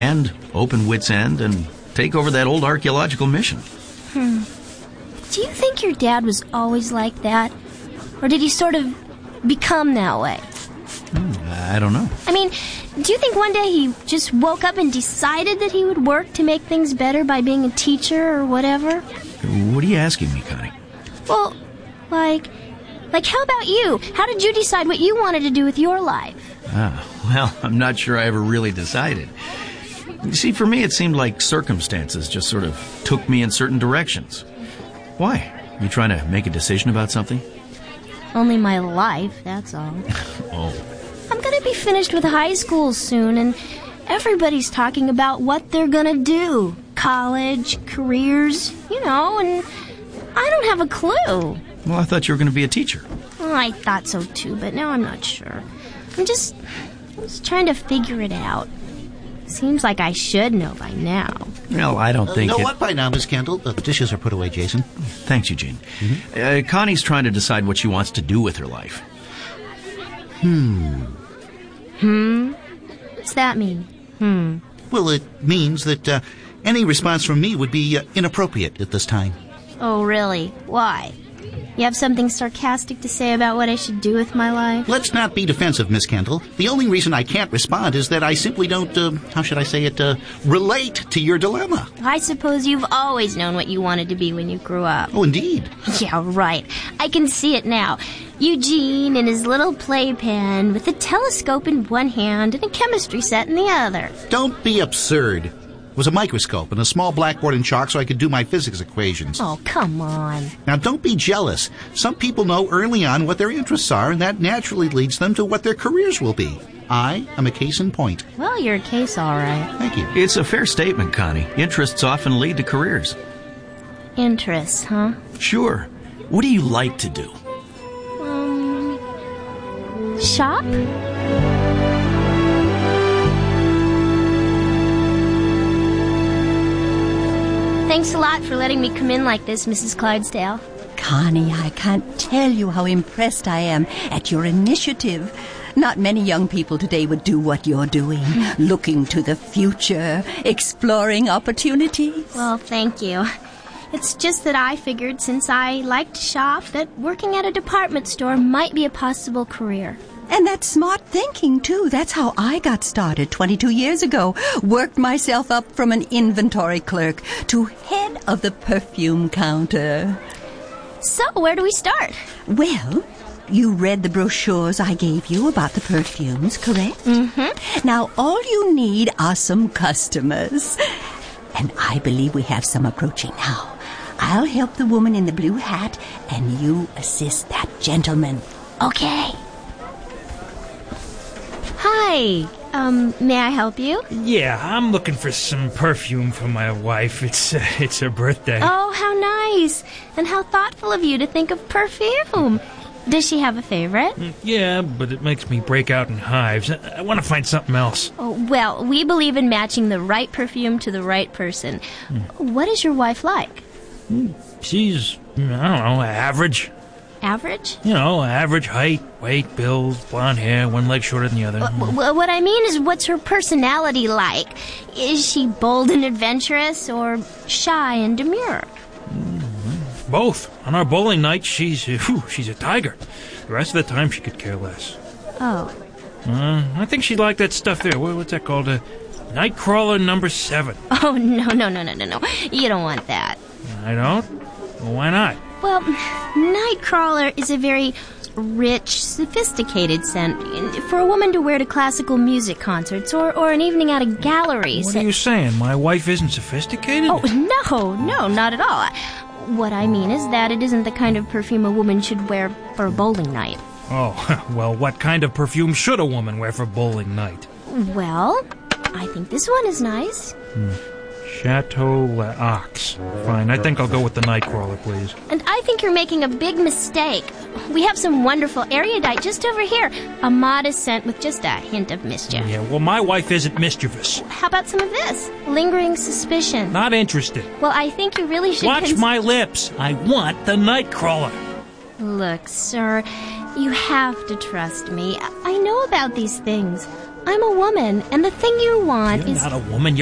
and open wits end and take over that old archaeological mission. Do you think your dad was always like that? Or did he sort of become that way? I don't know. I mean, do you think one day he just woke up and decided that he would work to make things better by being a teacher or whatever? What are you asking me, Connie? Well, like how about you? How did you decide what you wanted to do with your life? Well, I'm not sure I ever really decided. You see, for me, it seemed like circumstances just sort of took me in certain directions. Why? You trying to make a decision about something? Only my life, that's all. Oh. I'm gonna be finished with high school soon, and everybody's talking about what they're gonna do. College, careers, and I don't have a clue. Well, I thought you were going to be a teacher. Well, I thought so too, but now I'm not sure. I'm just trying to figure it out. Seems like I should know by now. Well, I don't think what by now, Miss Kendall? The dishes are put away, Jason. Thanks, Eugene. Mm-hmm. Connie's trying to decide what she wants to do with her life. What's that mean? Well, it means that any response from me would be inappropriate at this time. Oh, really? Why? You have something sarcastic to say about what I should do with my life? Let's not be defensive, Miss Kendall. The only reason I can't respond is that I simply don't, relate to your dilemma. I suppose you've always known what you wanted to be when you grew up. Oh, indeed. Yeah, right. I can see it now. Eugene in his little playpen with a telescope in one hand and a chemistry set in the other. Don't be absurd. It was a microscope and a small blackboard and chalk so I could do my physics equations. Oh, come on. Now, don't be jealous. Some people know early on what their interests are, and that naturally leads them to what their careers will be. I am a case in point. Well, you're a case, all right. Thank you. It's a fair statement, Connie. Interests often lead to careers. Interests, huh? Sure. What do you like to do? Shop? Thanks a lot for letting me come in like this, Mrs. Clydesdale. Connie, I can't tell you how impressed I am at your initiative. Not many young people today would do what you're doing, looking to the future, exploring opportunities. Well, thank you. It's just that I figured since I like to shop that working at a department store might be a possible career. And that's smart thinking, too. That's how I got started 22 years ago. Worked myself up from an inventory clerk to head of the perfume counter. So, where do we start? Well, you read the brochures I gave you about the perfumes, correct? Mm-hmm. Now, all you need are some customers. And I believe we have some approaching now. I'll help the woman in the blue hat, and you assist that gentleman. Okay. Hi. May I help you? Yeah, I'm looking for some perfume for my wife. It's her birthday. Oh, how nice. And how thoughtful of you to think of perfume. Does she have a favorite? Yeah, but it makes me break out in hives. I want to find something else. Oh, well, we believe in matching the right perfume to the right person. What is your wife like? She's, I don't know, average. Average? Average height, weight, build, blonde hair, one leg shorter than the other. What I mean is, what's her personality like? Is she bold and adventurous, or shy and demure? Both. On our bowling night, she's a tiger. The rest of the time, she could care less. Oh. I think she'd like that stuff there. What's that called? Nightcrawler number 7. Oh, no. You don't want that. I don't? Well, why not? Well, Nightcrawler is a very rich, sophisticated scent for a woman to wear to classical music concerts or an evening at a gallery. What are you saying? My wife isn't sophisticated? Oh, no, not at all. What I mean is that it isn't the kind of perfume a woman should wear for a bowling night. Oh, well, what kind of perfume should a woman wear for bowling night? Well, I think this one is nice. Chateau L'Ox. Fine, I think I'll go with the Nightcrawler, please. And I think you're making a big mistake. We have some wonderful erudite just over here. A modest scent with just a hint of mischief. Yeah, well, my wife isn't mischievous. How about some of this? Lingering suspicion. Not interested. Well, I think you really should... Watch my lips. I want the Nightcrawler. Look, sir, you have to trust me. I know about these things. I'm a woman, and the thing you want You're is... not a woman.